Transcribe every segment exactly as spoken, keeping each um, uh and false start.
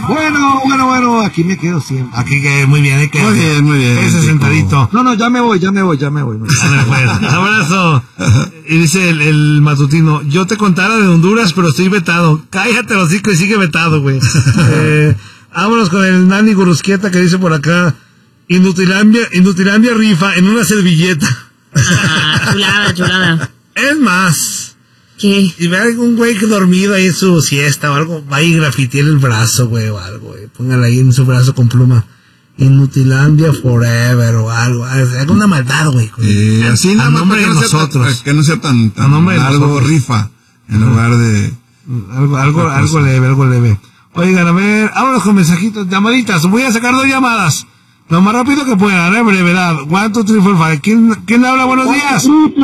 Bueno, bueno, bueno, aquí me quedo siempre. Aquí que muy bien, ¿eh? Que muy bien, muy bien. Ese sentadito. No, no, ya me voy, ya me voy, ya me voy. Pues, abrazo. Y dice el, el matutino, yo te contara de Honduras, pero estoy vetado. Cállate los hocico y sigue vetado, güey. eh, vámonos con el Nani Gurusquieta que dice por acá, Inutilandia, Inutilandia rifa en una servilleta. Ah, chulada, chulada. Es más... ¿Qué? Y ve a algún güey que dormido ahí en su siesta o algo, va y grafitear el brazo, güey, o algo, güey. Póngale ahí en su brazo con pluma. Inutilandia forever o algo. Alguna maldad, güey. Eh, así nada más nombre de nosotros. Que no sea tan, tan nombre algo rifa en lugar de... Algo, algo, algo leve, algo leve. Oigan, a ver, vámonos con mensajitos, llamaditas. Voy a sacar dos llamadas. Lo más rápido que puedan, ¿eh? Brevedad. One, two, three, four, five. ¿Quién, quién habla? Buenos días.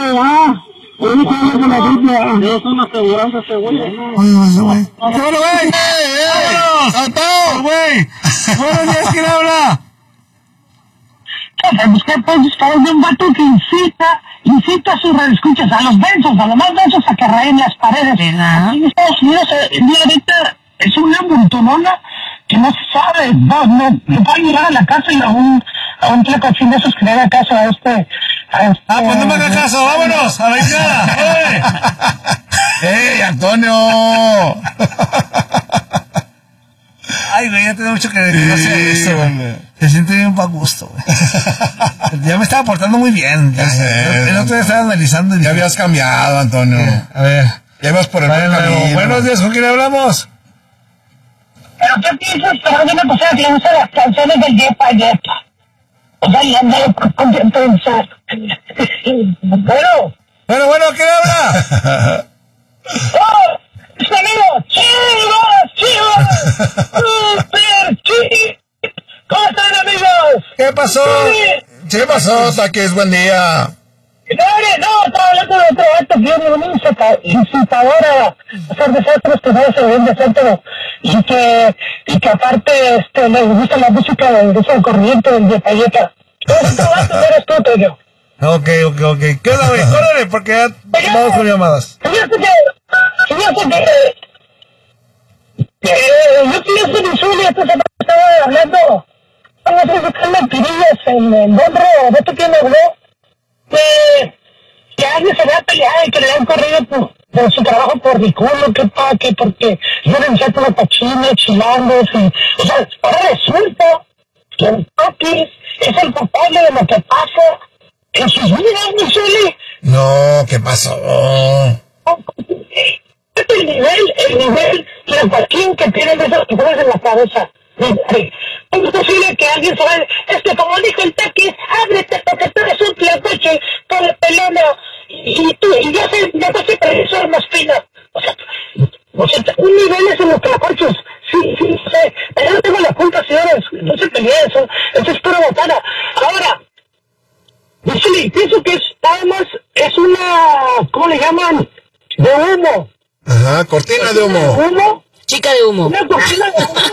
Es una aseguranza segura. ¡Vámonos, güey! ¡Vámonos! güey! ¡Buenos días! ¿Quién habla? Busqué postales de un vato que incita, incita a sus radioescuchas, a los densos, a los más densos a que rayen las paredes. ¿Verdad? Aquí en Estados Unidos, el día ahorita es una multonona que no se sabe. No, no, no puede llegar a la casa y a un, a un tlacachín de esos que le haga caso a este. A este ah, pues no me haga caso, vámonos, a la izquierda. ¡Ey, Antonio! Ay, güey, ya tengo mucho que hacer esto, güey. Se siente bien pa' gusto, güey. Ya me estaba portando muy bien. Ya sé. El otro día estaba analizando. Y ya habías cambiado, Antonio. Eh, a ver. Ya vas por el buen camino. Buenos días, ¿con quién hablamos? ¿Pero qué piensas? Pero yo me puse a pensar las canciones del Yepa Yepa. O sea, ya andaba con bien pensar. Bueno. Bueno, bueno, ¿quién habla? ¡Oh! ¡Es mi amigo! ¡Chivas! ¡Chivas! ¡Super Chivas! ¿Cómo están, amigos? ¿Qué pasó? Sí. ¿Qué pasó, Taquis? Buen día. No, no, estaba hablando de otro acto que viene un incita, incitador a hacer desastres que no se deben de hacer, pero y que, y que aparte este, le gusta la música de ese corriente del Yepa Yepa. Otro acto eres tú, Toño. Ok, ok, ok. ¿Qué onda, güey? Córrele, porque ya vamos con llamadas. Fíjate que, fíjate que, que yo pienso en Zulia, esta semana estaba hablando, vamos a buscar mentirillas en el nombre, ¿de esto quién habló? Que, que alguien se va a pelear y que le han corrido por, por su trabajo por riculo, que pa, que porque yo le decía todo pachines, chilangos, y, o sea, ahora resulta que el Toquis es el culpable de lo que pasa en sus vidas, mi Zuli. No, ¿qué pasó? Es el nivel, el nivel tlacuachín que tienen esas figuras en la cabeza. Es posible que alguien se vaya, es que como dijo el Taquis, ábrete porque tú eres un tlacuache con el pelona y tú, y ya sé, ya sé que eso es más fino. O sea, o sea, un nivel es en los tlacuaches, sí, sí, sí, pero no tengo la culpa, señores, no se peleen, eso, eso es pura botana. Ahora, sí, pienso que es nada más, es una, ¿cómo le llaman? De humo. Ajá, cortina de humo. ¿Humo? Chica de humo. Una cortina de humo.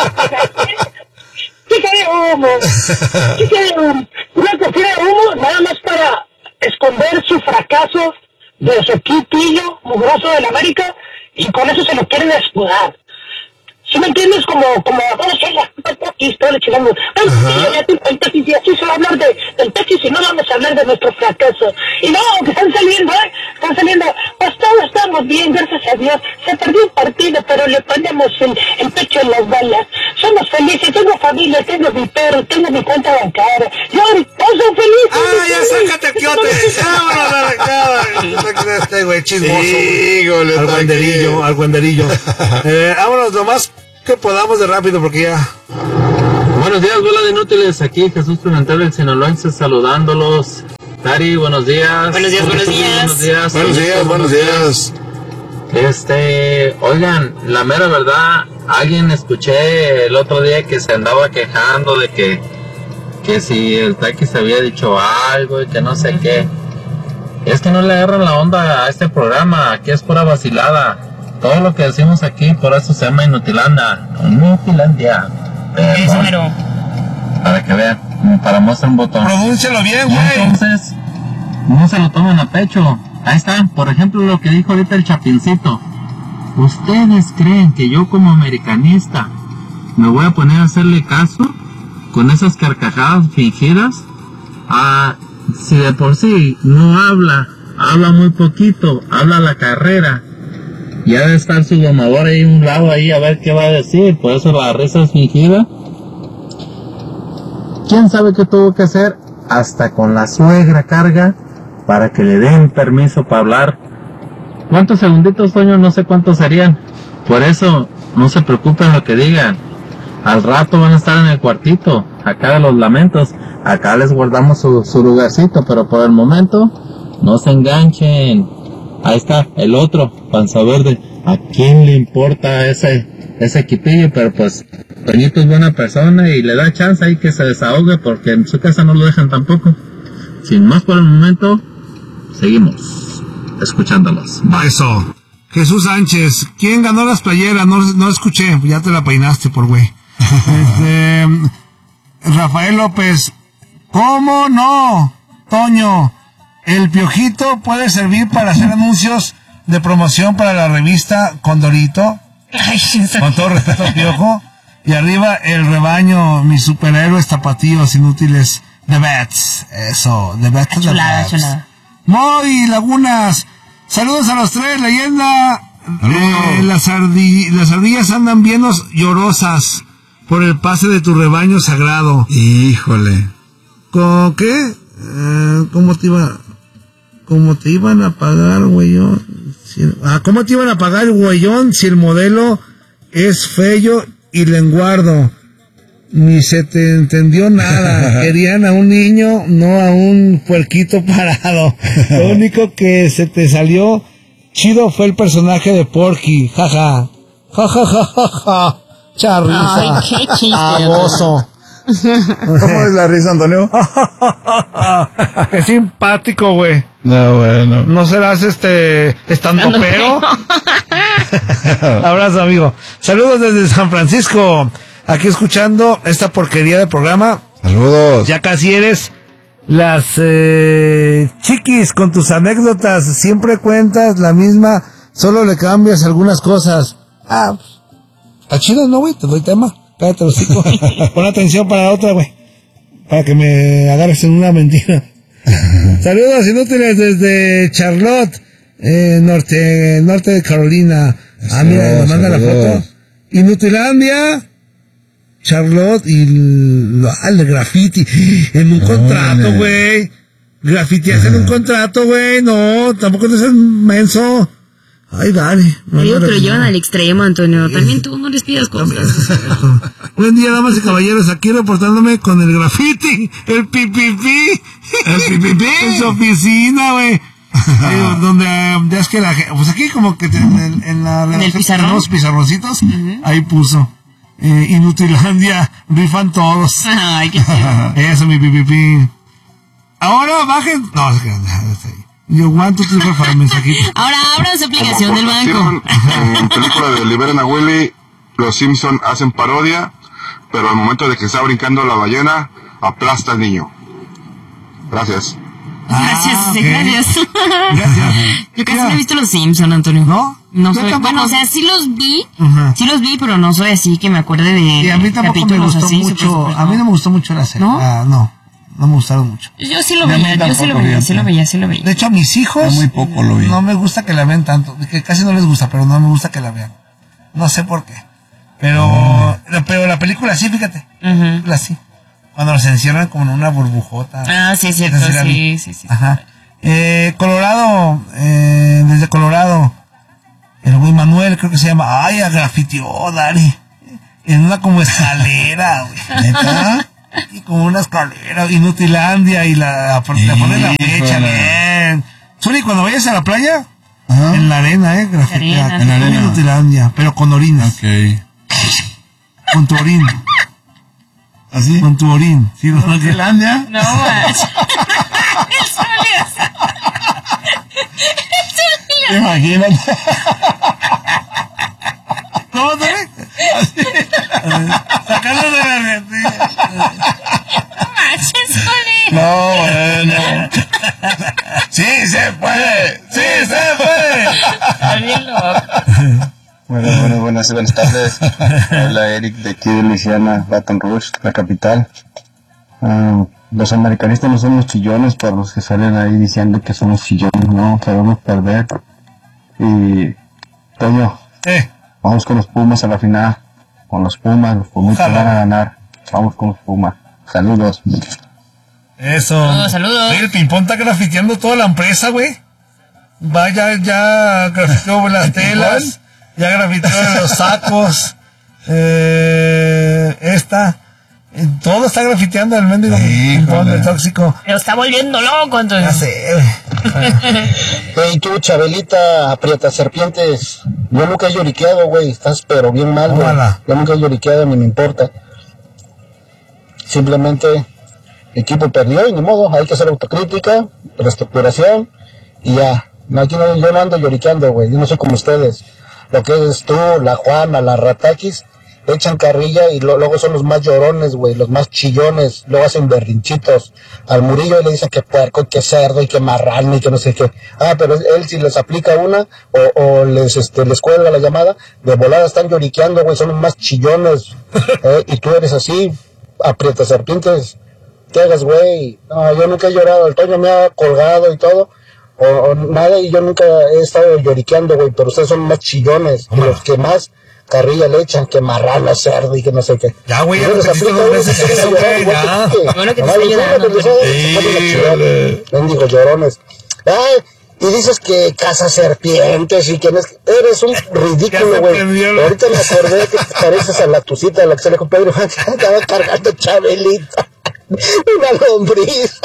Chica de humo. Chica de humo. Una cortina de humo nada más para esconder su fracaso de su equipillo mugroso de la América y con eso se lo quieren escudar. ¿Sí me entiendes? Como, como, vamos a hacer la Taquis, todo el chileno. Ay, sí, ya te el Taquis, y así se va a hablar de, del Taquis y no vamos a hablar de nuestro fracaso. Y no, que están saliendo, ¿eh? Están saliendo, pues todos estamos bien, gracias a Dios. Se perdió un partido, pero le ponemos el, el pecho en las balas. Somos felices, tengo familia, tengo mi perro, tengo mi cuenta bancaria. Yo, todos son felices. ¡Ah, ya sácate, quiote! ¡Vámonos a la cara! Este güey chismoso. Sí, gole, Al guanderillo, al guanderillo. Eh, vámonos lo más que podamos de rápido porque ya... Buenos días, bola de inútiles. Aquí Jesús Pimentel, el sinaloense, saludándolos. Tari, buenos días. Buenos días, buenos días. Buenos días. Buenos días, buenos días. Este, oigan, la mera verdad, alguien escuché el otro día que se andaba quejando de que, que si el Taquis había dicho algo y que no sé qué. Es que no le agarran la onda a este programa, aquí es pura vacilada. Todo lo que decimos aquí, por eso se llama Inutilanda. Inutilandia. Eso, pero... Para que vean, como para mostrar un botón. Pronúncialo bien, güey. Entonces, no se lo toman a pecho. Ahí está, por ejemplo, lo que dijo ahorita el Chapincito. ¿Ustedes creen que yo como americanista me voy a poner a hacerle caso con esas carcajadas fingidas. Ah, si de por sí no habla, habla muy poquito, habla a la carrera, ya debe estar su domador ahí a un lado ahí a ver qué va a decir, por eso la risa es fingida. ¿Quién sabe qué tuvo que hacer? Hasta con la suegra carga para que le den permiso para hablar. ¿Cuántos segunditos, Toño? No sé cuántos serían. Por eso, no se preocupen lo que digan. Al rato van a estar en el cuartito, acá de los lamentos. Acá les guardamos su, su lugarcito, pero por el momento, no se enganchen. Ahí está, el otro, panza verde. ¿A quién le importa ese, ese equipillo? Pero pues, Toñito es buena persona y le da chance ahí que se desahogue porque en su casa no lo dejan tampoco. Sin más por el momento, seguimos escuchándolos. Eso. Jesús Sánchez, ¿quién ganó las playeras? No, no escuché, ya te la peinaste por güey. Este, Rafael López, ¿cómo no? Toño, el Piojito puede servir para hacer anuncios de promoción para la revista Condorito. Ay, eso. Con todo respeto al Piojo. Y arriba el rebaño, mis superhéroes tapatíos inútiles, The Bats. Eso, The Bats. Chulada, chulada. Moy Lagunas, saludos a los tres, leyenda. Eh, las, ardi- las ardillas andan bien llorosas por el pase de tu rebaño sagrado. Híjole. ¿Con qué? Eh, ¿Cómo te iba? ¿Cómo te iban a pagar, güeyón? Si, ah, ¿cómo te iban a pagar, güeyón, si el modelo es feo y lenguardo? Ni se te entendió nada. Querían a un niño, no a un puerquito parado. Lo único que se te salió chido fue el personaje de Porky. Jaja. Jaja, ja, ja, ja. Charrisa. Ay, qué chiste. Agoso. ¿Cómo es la risa, Antonio? Qué simpático, güey. No, bueno. ¿No serás este estando pero? Abrazo, amigo. Saludos desde San Francisco. Aquí escuchando esta porquería de programa. Saludos. Ya casi eres las eh, chiquis con tus anécdotas. Siempre cuentas la misma, solo le cambias algunas cosas. Ah, está chido, ¿no, güey? Te doy tema. Cállate los hocico. Pon atención para la otra, güey. Para que me agarres en una mentira. Saludos inútiles desde Charlotte, eh, norte, norte de Carolina. Ah, mira, me manda la foto. Inutilandia, Charlotte y el, ah, el graffiti. En un contrato, güey. Graffiti hacen un contrato, güey. No, tampoco te seas menso. Ay, dale. Te digo que lo llevan al extremo, Antonio. También tú no les pidas cosas. Buen día, damas y caballeros. Aquí reportándome con el graffiti, el pipipi. El pipipi. En su oficina, güey. Eh, donde eh, ya es que la gente, pues aquí como que te, en, en la ¿En el pizarrón? tenemos pizarroncitos, Uh-huh. ahí puso eh, Inutilandia, rifan todos. Ay, qué chido. Eso, mi pipipi. Ahora bajen. No, es que no, está ahí. Yo want to triple para el mensajito. Ahora abran su aplicación Como del banco. aportación, en película de Liberen a Willy, los Simpson hacen parodia, pero al momento de que está brincando la ballena, aplasta al niño. Gracias. Gracias, Ah, sí, ok. gracias. Gracias. Yo casi Ya. no he visto los Simpson, Antonio. ¿No? No Yo soy, tampoco. bueno, o sea, sí los vi, Ajá. sí los vi, pero no soy así que me acuerde de Y a mí tampoco me capítulos gustó así, mucho. súper, súper, A mí no me gustó mucho la serie. ¿No? Ah, no, no me gustaron mucho. Yo sí lo De mí veía, yo sí lo tampoco, veía, fíjate. sí lo veía, sí lo veía. De hecho, a mis hijos Yo muy poco lo vi. no me gusta que la vean tanto. Que casi no les gusta, pero no me gusta que la vean. No sé por qué. Pero, pero la película sí, fíjate. Ujú. La sí. Cuando se encierran como en una burbujota. Ah, sí, es cierto, Esa la vi. sí, sí, sí. Ajá. Eh, Colorado, eh, desde Colorado. El güey Manuel, creo que se llama. Ay, a grafiteó, Dari. En una como escalera, güey. ¿Neta? Y como una escalera, Inutilandia, y la, la ponen la fecha, Híjole. bien. Suri, cuando vayas a la playa, Ajá. en la arena, eh, grafitea. Arena, En la arena. Inutilandia, pero con orinas. Ok. Con tu orín. ¿Así? Con tu orín. ¿Sí? ¿Inutilandia? No, manches. El Zulias. Imagínate. ¿Cómo te ves? Sacando de la retina. Manches, Zulias. No, bueno. Sí se puede. Sí se puede. Está bien loco. Bueno, bueno, buenas, buenas tardes. Hola Eric de aquí de Luisiana, Baton Rouge, la capital. Uh, los americanistas no somos chillones para los que salen ahí diciendo que somos chillones, no, sabemos perder. Y, Toño, Eh, vamos con los Pumas a la final. Con los Pumas, los Pumas van a ganar. Vamos con los Pumas. Saludos. eso. Oh, saludos. Oye, el ping-pong está grafiteando toda la empresa, güey. Vaya, ya grafiteó las telas, ya grafiteó los sacos, eh, esta, eh, todo está grafiteando el mendigo ping-pong del tóxico. Lo está volviendo loco, Antonio. Ya sé, güey. Hey, tú, Chabelita, aprieta serpientes. Yo nunca he lloriqueado, güey. Estás pero bien mal, güey. Tómala. Yo nunca he lloriqueado, ni me importa. Simplemente, el equipo perdió y ni modo. Hay que hacer autocrítica, reestructuración y ya. No, aquí no, yo no ando lloriqueando, güey. Yo no soy como ustedes. Lo que es tú, la Juana, la Ratakis, echan carrilla y lo, luego son los más llorones, güey, los más chillones. Luego hacen berrinchitos. Al Murillo le dicen que puerco, y que cerdo, y que marrano, y que no sé qué. Ah, pero él si les aplica una, o, o les este les cuelga la llamada, de volada están lloriqueando, güey, son los más chillones. ¿Eh? Y tú eres así, aprieta serpientes. ¿Qué hagas, güey? No, yo nunca he llorado. El Toño me ha colgado y todo. O, o nada, y yo nunca he estado lloriqueando, güey, pero ustedes son más chillones, y los que más carrilla le echan, que marrano, cerdo y que no sé qué. Ya, güey, ya Y les repetiste aplica dos uno, veces se ponen a eso, llorar güey, igual ya. que tú. Bueno, que te Nomás está les ayudando, digo, les digo, se ponen a Sí, chillar. güey. Mendigos llorones. Ay, y dices que caza serpientes y que no es... Eres un Ya ridículo, se güey. prendió la- Ahorita me acordé que te pareces a la tucita de la que se le dijo Pedro Infante. Estaba cargando Chabelita. Una lombriz.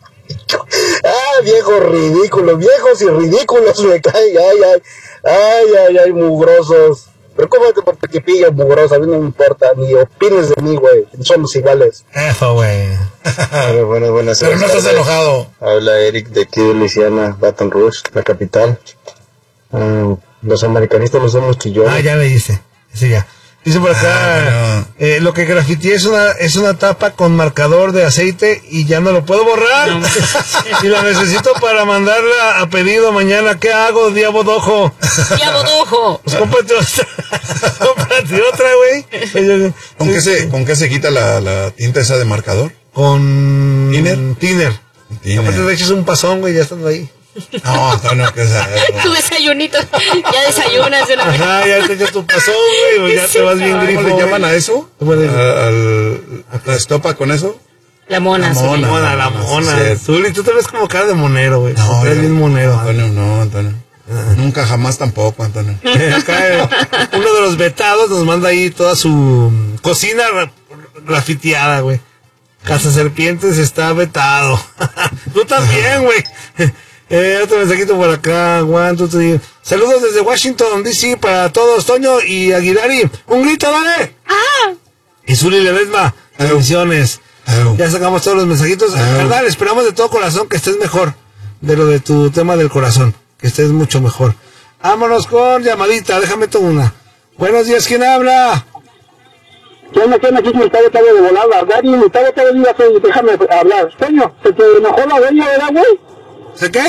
Ah, viejos ridículos, viejos y ridículos me caen, ay, ay, ay, ay, ay, mugrosos. Pero cómo te porque te pillas mugroso, a mí no me importa, ni opines de mí, güey, somos iguales. Eso, güey. Bueno, bueno, buenas Pero no estás tardes. enojado. Habla Eric de aquí de Luisiana, Baton Rouge, la capital. Uh, los americanistas no somos chillones. Ah, ya le hice. Sí, ya. Dice por acá, Ah, eh, lo que grafiteé es una, es una tapa con marcador de aceite y ya no lo puedo borrar. Y la necesito para mandarla a pedido mañana. ¿Qué hago, diabo dojo? ¡Diabo dojo! Pues cómprate otra. Cómprate otra, güey. ¿Con qué se, con qué se quita la, la tinta esa de marcador? Con... ¿Tiner? Tiner. Tiner. Aparte le echas un pasón, güey, ya estando ahí. No, Antonio, que es Tu desayunito. Ya desayunas de una vez. Ajá, ya te echas tu pasón, güey, o ya te vas bien grifo. ¿Cómo le llaman güey. a eso? ¿Cómo le- ¿A, al- a la estopa con eso? La mona, La sí. mona. Mona, la no, mona. sí, sí. Zuli, tú te ves como cara de monero, güey. No, Te ves yo- bien monero. Antonio, no, Antonio. Nunca, jamás tampoco, Antonio. Acá eh, uno de los vetados nos manda ahí toda su mm, cocina ra- grafiteada, güey. Casa Serpientes está vetado. Tú también, güey. Eh, otro mensajito por acá. One, two, three. Saludos desde Washington, D C para todos. Toño y Aguilari. ¡Un grito, dale! ¡Ah! Y Zuli Ledesma. Bendiciones. Au. Ya sacamos todos los mensajitos. Au. Verdad, esperamos de todo corazón que estés mejor. De lo de tu tema del corazón. Que estés mucho mejor. Vámonos con llamadita. Déjame tomar una. Buenos días, ¿quién habla? ¿Qué onda, qué onda? Aquí me está botando de volada. Gary, me está botando de volada. Déjame hablar. Toño, ¿se te enojó la dueña, verdad, güey? ¿Sé qué?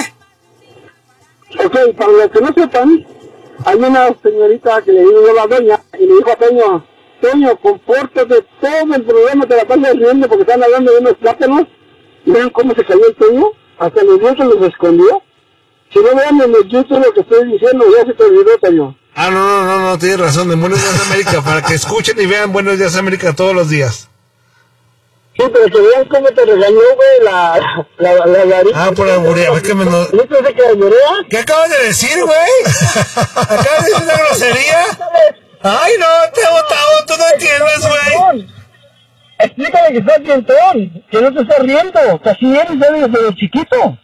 Ok, para los que no sepan, hay una señorita que le dijo a la doña y le dijo a Toño, Toño, compórtate, todo el problema te la pasas riendo porque están hablando de unos plátanos. Y vean cómo se cayó el Toño, hasta los dientes los escondió. Si no vean en el YouTube lo que estoy diciendo, ya se te olvidó, Toño. Ah, no, no, no, no, tienes razón. De Buenos Días América, para que escuchen y vean Buenos Días América todos los días. Sí, pero que vean cómo te regañó, güey, la... la, la, la, Ah, por la alburea, es que me no... ¿No te que la alburea? ¿Qué acabas de decir, güey? ¿Acabas de decir una grosería? Ay, no, te he votado, tú no entiendes, güey. Explícale que estás dientón, que no te estás riendo, que así eres desde, desde chiquito.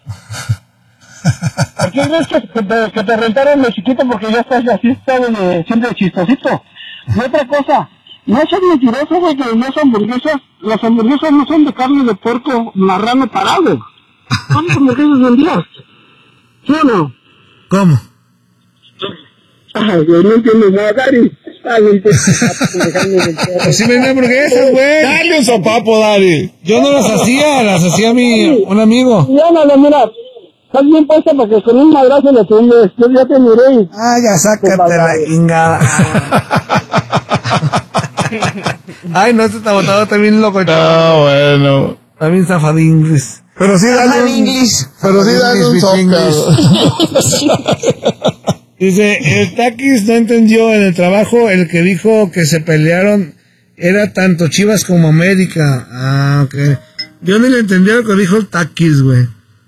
¿Por qué crees que, que, te, que te rentaron de chiquito? Porque ya estás así, estás de, siempre chistosito. Y otra cosa, no seas mentiroso, güey, que las hamburguesas, las hamburguesas no son de carne de puerco marrano parado. ¿Cuántas hamburguesas vendías? ¿Sí o no? ¿Cómo? Ay, güey, no entiendo nada, Dari. Ay, no entiendo. Pues sí vendía hamburguesas, güey. Dale un sopapo, Dari. Yo no las hacía, las hacía mi un amigo. Ya no, no, mira, estás bien puesta para que con un madrazo le tumbes. Yo ya te miré. Ah, ya sácate la ingada. Ay, no, este tabotado también loco. No, bueno. También zafadín. Pero sí dan un... English. Pero sí dan un soca. Dice, el Taquis no entendió en el trabajo, el que dijo que se pelearon era tanto Chivas como América. Ah, ok. Yo ni le entendí lo que dijo el Taquis, güey.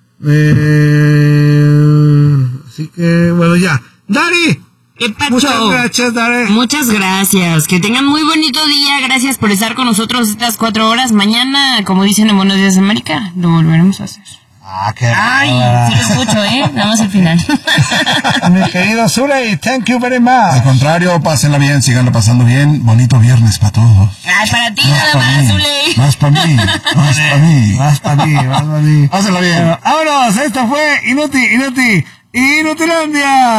Eh, así que, bueno, ya. ¡Dari! ¿Qué pacho? Muchas gracias, Dari. Muchas gracias. Que tengan muy bonito día. Gracias por estar con nosotros estas cuatro horas. Mañana, como dicen en Buenos Días América, lo volveremos a hacer. Ah, qué Ay, sí lo escucho, ¿eh? Nada más al final. Mi querido Zuley, thank you very much. Al contrario, pásenla bien, síganla pasando bien. Bonito viernes para todos. Ay, para ti nada más, Zuley. Más para mí, más para mí. Más para mí, más para mí. Pásenla bien. Bueno, vámonos, esto fue Inuti, Inuti, Inutilandia.